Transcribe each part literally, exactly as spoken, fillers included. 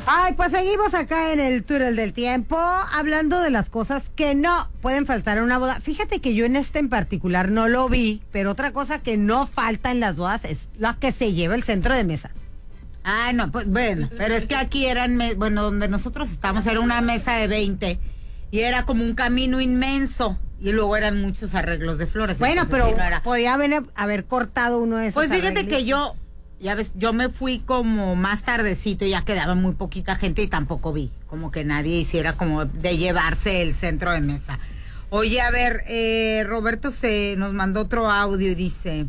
Ay, pues seguimos acá en el túnel del tiempo, hablando de las cosas que no pueden faltar en una boda. Fíjate que yo en este en particular no lo vi, pero otra cosa que no falta en las bodas es la que se lleva el centro de mesa. Ah, no, pues bueno, pero es que aquí eran, bueno, donde nosotros estábamos era una mesa de veinte y era como un camino inmenso y luego eran muchos arreglos de flores. Bueno, pero sí, no era... podía haber, haber cortado uno de esos. Pues fíjate arreglitos. que yo, ya ves, yo me fui como más tardecito, ya quedaba muy poquita gente y tampoco vi, como que nadie hiciera como de llevarse el centro de mesa. Oye, a ver, eh, Roberto se nos mandó otro audio y dice...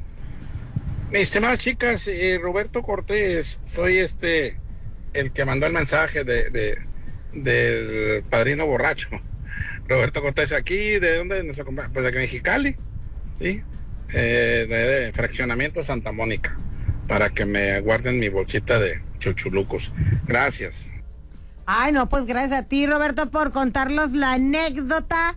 Mis estimadas chicas, eh, Roberto Cortés, soy este, el que mandó el mensaje de, de del padrino borracho. Roberto Cortés, aquí, ¿de dónde nos acompaña? Pues de Mexicali, ¿sí? Eh, de, de Fraccionamiento Santa Mónica, para que me guarden mi bolsita de chuchulucos. Gracias. Ay, no, pues gracias a ti, Roberto, por contarnos la anécdota.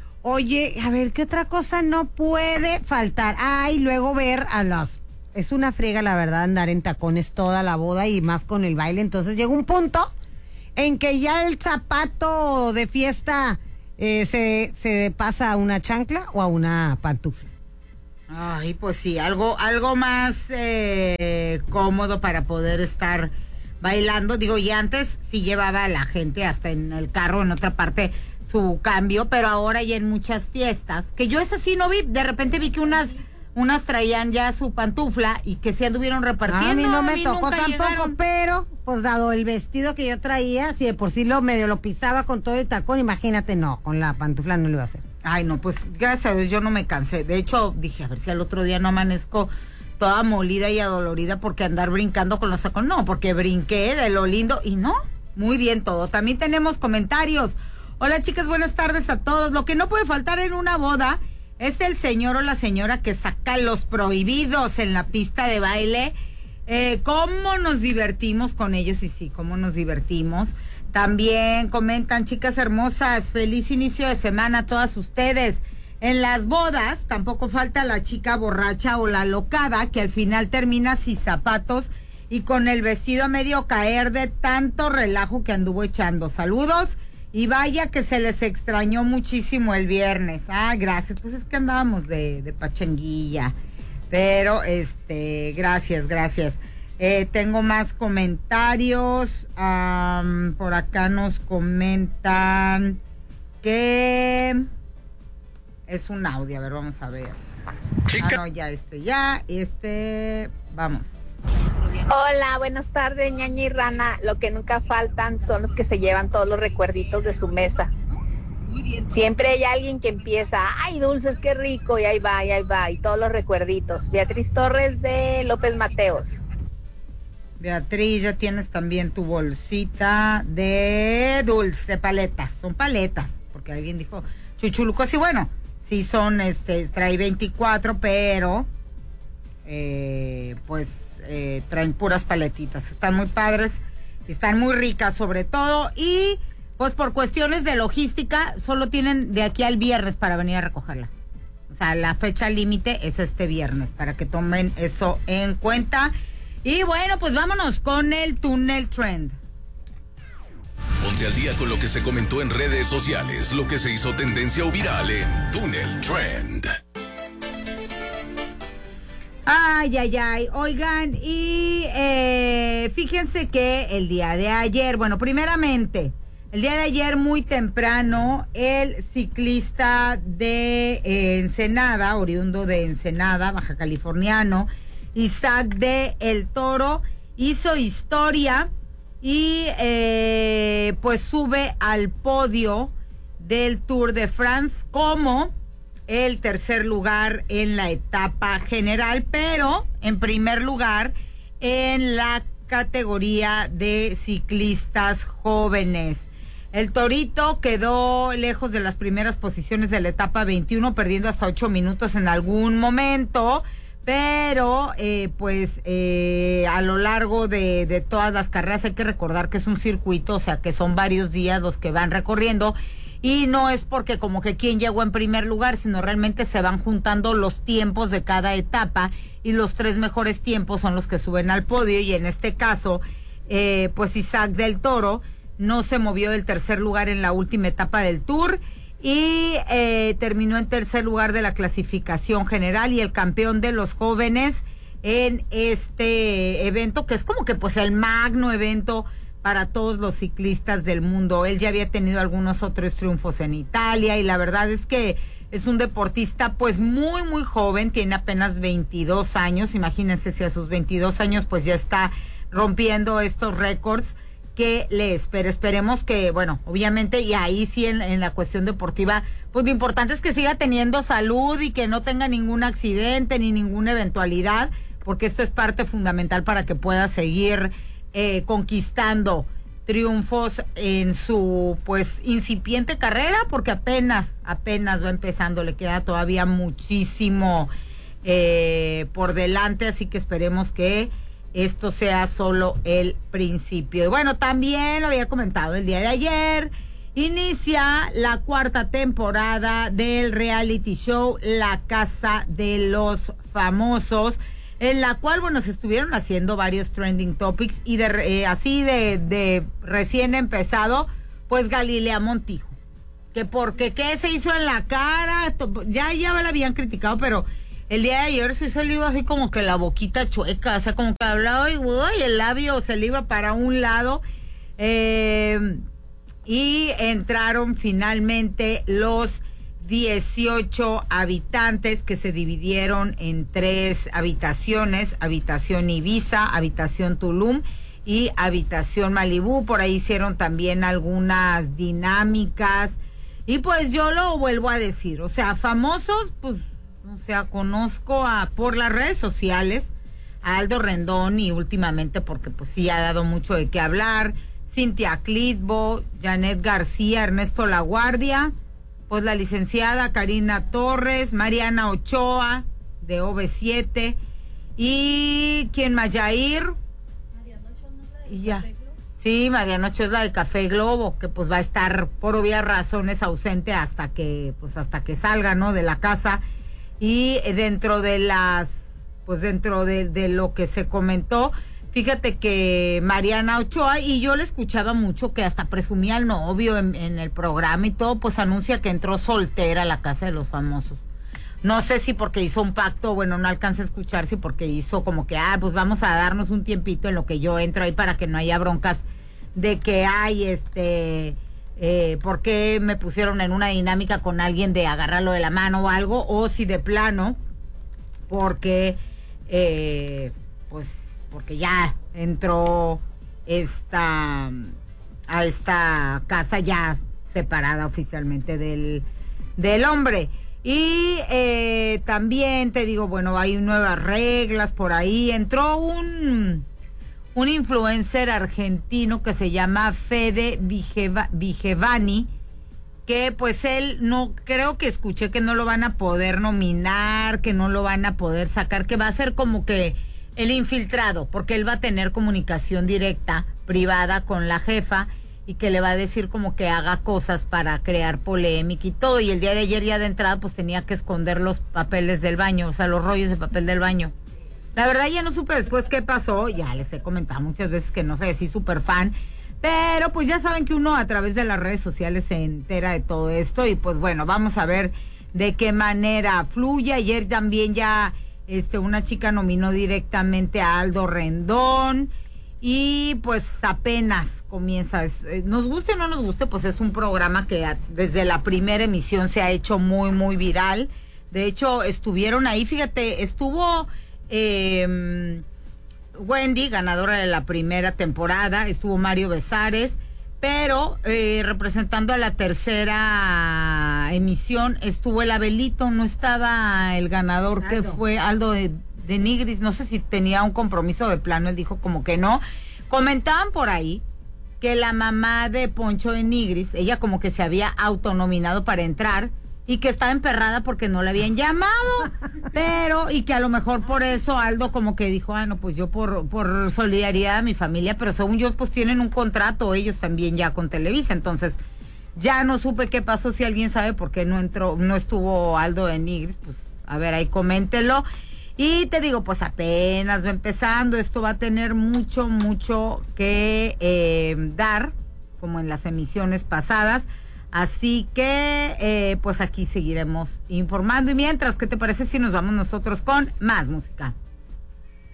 Oye, a ver, ¿qué otra cosa no puede faltar? Ay, luego ver a las... Es una friega, la verdad, andar en tacones toda la boda y más con el baile. Entonces llega un punto en que ya el zapato de fiesta eh, se, se pasa a una chancla o a una pantufla. Ay, pues sí, algo, algo más eh, cómodo para poder estar bailando. Digo, y antes sí llevaba a la gente hasta en el carro, en otra parte, su cambio, pero ahora ya en muchas fiestas, que yo esa sí no vi, de repente vi que unas... Unas traían ya su pantufla y que se anduvieron repartiendo. A mí no a me mí tocó tampoco, llegaron. pero pues dado el vestido que yo traía, si de por sí lo medio lo pisaba con todo el tacón, imagínate, no, con la pantufla no lo iba a hacer. Ay, no, pues gracias a Dios yo no me cansé. De hecho, dije, a ver si al otro día no amanezco toda molida y adolorida porque andar brincando con los tacones. No, porque brinqué de lo lindo y no, muy bien todo. También tenemos comentarios. Hola chicas, buenas tardes a todos. Lo que no puede faltar en una boda es el señor o la señora que saca los prohibidos en la pista de baile. Eh, ¿Cómo nos divertimos con ellos? Y sí, ¿cómo nos divertimos? También comentan, chicas hermosas, feliz inicio de semana a todas ustedes. En las bodas tampoco falta la chica borracha o la locada que al final termina sin zapatos y con el vestido a medio caer de tanto relajo que anduvo echando. Saludos. Y vaya que se les extrañó muchísimo el viernes. Ah, gracias. Pues es que andábamos de, de pachanguilla. Pero, este, gracias, gracias. Eh, tengo más comentarios. Um, por acá nos comentan que es un audio. A ver, vamos a ver. Chica. Ah, no, ya este, ya, este, vamos. Hola, buenas tardes, ñaña y rana. Lo que nunca faltan son los que se llevan todos los recuerditos de su mesa. Siempre hay alguien que empieza, ay, dulces, qué rico, y ahí va, y ahí va, y todos los recuerditos. Beatriz Torres de López Mateos. Beatriz, ya tienes también tu bolsita de dulce, de paletas. Son paletas, porque alguien dijo chuchulucos, y bueno, sí son, este, trae veinticuatro, pero, eh, pues, Eh, traen puras paletitas, están muy padres, están muy ricas sobre todo, y pues por cuestiones de logística solo tienen de aquí al viernes para venir a recogerla. O sea, la fecha límite es este viernes, para que tomen eso en cuenta. Y bueno, pues vámonos con el Túnel Trend. Ponte al día con lo que se comentó en redes sociales, lo que se hizo tendencia o viral en Túnel Trend. Ay, ay, ay, oigan, y eh, fíjense que el día de ayer, bueno, primeramente, el día de ayer muy temprano, el ciclista de eh, Ensenada, oriundo de Ensenada, baja californiano, Isaac de El Toro, hizo historia y eh, pues sube al podio del Tour de France como el tercer lugar en la etapa general, pero en primer lugar en la categoría de ciclistas jóvenes. El Torito quedó lejos de las primeras posiciones de la etapa veintiuno, perdiendo hasta ocho minutos en algún momento, pero eh, pues eh, a lo largo de, de todas las carreras hay que recordar que es un circuito, o sea que son varios días los que van recorriendo. Y no es porque como que quién llegó en primer lugar, sino realmente se van juntando los tiempos de cada etapa y los tres mejores tiempos son los que suben al podio. Y en este caso, eh, pues Isaac del Toro no se movió del tercer lugar en la última etapa del Tour y eh, terminó en tercer lugar de la clasificación general y el campeón de los jóvenes en este evento, que es como que pues el magno evento para todos los ciclistas del mundo. Él ya había tenido algunos otros triunfos en Italia y la verdad es que es un deportista pues muy muy joven, tiene apenas veintidós años, imagínense si a sus veintidós años pues ya está rompiendo estos récords que le espera. Esperemos que, bueno, obviamente, y ahí sí en, en la cuestión deportiva, pues lo importante es que siga teniendo salud y que no tenga ningún accidente ni ninguna eventualidad, porque esto es parte fundamental para que pueda seguir eh, conquistando triunfos en su, pues, incipiente carrera, porque apenas, apenas va empezando, le queda todavía muchísimo eh, por delante, así que esperemos que esto sea solo el principio. Y bueno, también lo había comentado el día de ayer, inicia la cuarta temporada del reality show La Casa de los Famosos, en la cual, bueno, se estuvieron haciendo varios trending topics y de eh, así de, de recién empezado, pues Galilea Montijo, que porque qué se hizo en la cara, ya, ya la habían criticado, pero el día de ayer sí se le iba así como que la boquita chueca, o sea, como que hablaba y uy, el labio se le iba para un lado. Eh, y entraron finalmente los dieciocho habitantes que se dividieron en tres habitaciones, habitación Ibiza, habitación Tulum y habitación Malibú. Por ahí hicieron también algunas dinámicas y pues yo lo vuelvo a decir, o sea, famosos, pues, o sea, conozco a por las redes sociales a Aldo Rendón y últimamente porque pues sí ha dado mucho de qué hablar, Cintia Clitbo, Janet García, Ernesto Laguardia, pues la licenciada Karina Torres, Mariana Ochoa de O V siete y quien más, Yair y ya. Sí, Mariana Ochoa es la de Café Globo, que pues va a estar por obvias razones ausente hasta que pues hasta que salga, ¿no?, de la casa. Y dentro de las, pues dentro de, de lo que se comentó, fíjate que Mariana Ochoa, y yo le escuchaba mucho que hasta presumía al novio en, en el programa y todo, pues anuncia que entró soltera a la Casa de los Famosos. No sé si porque hizo un pacto, bueno, no alcancé a escuchar, si porque hizo como que, ah, pues vamos a darnos un tiempito en lo que yo entro ahí para que no haya broncas de que hay, este... Eh, por qué me pusieron en una dinámica con alguien de agarrarlo de la mano o algo, o si de plano, porque eh, pues porque ya entró esta a esta casa ya separada oficialmente del, del hombre. Y eh, también te digo, bueno, hay nuevas reglas por ahí. Entró un... un influencer argentino que se llama Fede Vigeva, Vigevani, que pues él no, creo que escuché que no lo van a poder nominar, que no lo van a poder sacar, que va a ser como que el infiltrado, porque él va a tener comunicación directa, privada con la jefa, y que le va a decir como que haga cosas para crear polémica y todo, y el día de ayer ya de entrada pues tenía que esconder los papeles del baño, o sea, los rollos de papel del baño. La verdad ya no supe después qué pasó, ya les he comentado muchas veces que no sé si súper fan, pero pues ya saben que uno a través de las redes sociales se entera de todo esto y pues bueno, vamos a ver de qué manera fluye. Ayer también ya este una chica nominó directamente a Aldo Rendón y pues apenas comienza, es, nos guste o no nos guste, pues es un programa que a, desde la primera emisión se ha hecho muy muy viral. De hecho estuvieron ahí, fíjate, estuvo... Eh, Wendy, ganadora de la primera temporada, estuvo Mario Besares, pero eh, representando a la tercera emisión estuvo el Abelito, no estaba el ganador Aldo. Que fue Aldo de, de Nigris, no sé si tenía un compromiso de plano, él dijo como que no. Comentaban por ahí que la mamá de Poncho de Nigris, ella como que se había autonominado para entrar y que estaba emperrada porque no la habían llamado, pero, y que a lo mejor por eso Aldo como que dijo, ah, no, pues yo por, por solidaridad a mi familia, pero según yo, pues tienen un contrato ellos también ya con Televisa, entonces ya no supe qué pasó, si alguien sabe por qué no entró, no estuvo Aldo de Nigris, pues a ver, ahí coméntelo. Y te digo, pues apenas va empezando, esto va a tener mucho, mucho que eh, dar, como en las emisiones pasadas. Así que, eh, pues aquí seguiremos informando. Y mientras, ¿qué te parece si nos vamos nosotros con más música?